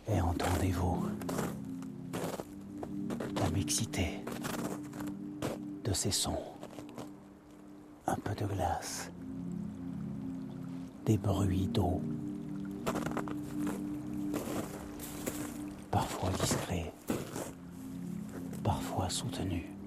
Et entendez-vous la mixité de ces sons? Un peu de glace, des bruits d'eau, parfois discrets, parfois soutenus.